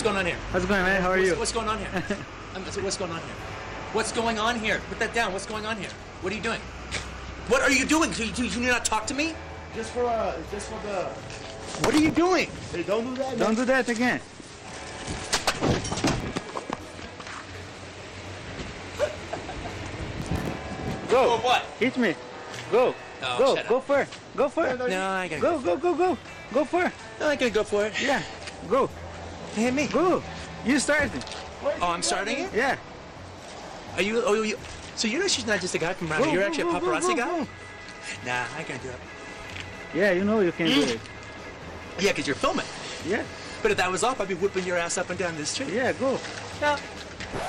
going on here? How's it going, man? How are you? What's going on here? What's going on here? What's going on here? Put that down. What's going on here? What are you doing? What are you doing? Can you not talk to me? Just for the... What are you doing? Hey, don't do that, man. Don't do that again. Go. For what? Hit me. Go. Oh, Go. shut up. Go for it. Go for it. No, I gotta Go, go, go, go. Go for it. No, I gotta go for it. Yeah. Go. Hit me. Go. You started. Oh, I'm starting it? Yeah. Are you? Oh, you. So you know she's not just a guy from around here. You're actually a paparazzi guy? Go. Nah, I can't do it. Yeah, you know you can do it. Yeah, because you're filming. Yeah. But if that was off, I'd be whipping your ass up and down this street. Yeah, go. No,